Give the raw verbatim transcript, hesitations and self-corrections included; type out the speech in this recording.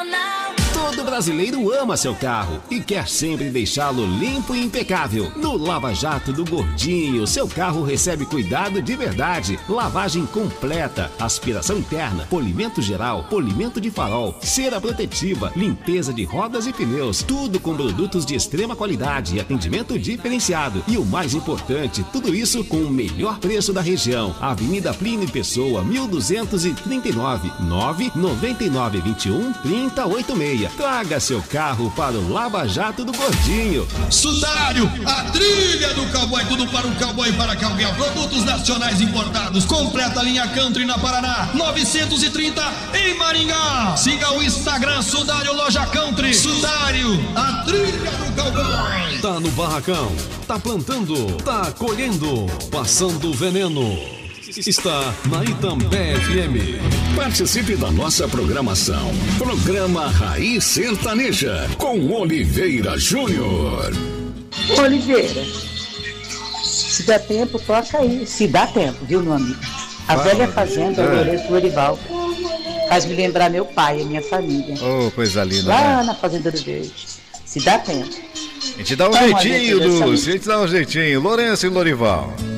Nacional. Todo brasileiro ama seu carro e quer sempre deixá-lo limpo e impecável. No Lava Jato do Gordinho, seu carro recebe cuidado de verdade. Lavagem completa, aspiração interna, polimento geral, polimento de farol, cera protetiva, limpeza de rodas e pneus. Tudo com produtos de extrema qualidade e atendimento diferenciado. E o mais importante, tudo isso com o melhor preço da região. Avenida Plínio Pessoa, mil duzentos e trinta e nove, nove nove nove dois um, três zero oito seis. Traga seu carro para o Lava Jato do Gordinho. Sudário, a trilha do cowboy, tudo para o cowboy e para cowgirl. Produtos nacionais importados. Completa a linha Country na Paraná, novecentos e trinta em Maringá. Siga o Instagram Sudário Loja Country. Sudário, a trilha do cowboy. Tá no barracão, tá plantando, tá colhendo, passando veneno. Está na Itambé F M. Participe da nossa programação. Programa Raiz Sertaneja com Oliveira Júnior. Oliveira, se dá tempo, toca aí. Se dá tempo, viu, meu amigo? A Fala, velha fazenda, é. o Lourenço Lorival, faz me lembrar meu pai e minha família. Oh, coisa linda, Lá né? na Fazenda do Verde. Se dá tempo. A gente dá um Vamos, jeitinho, Oliveira, Lúcio. A gente dá um jeitinho. Lourenço e Lorival.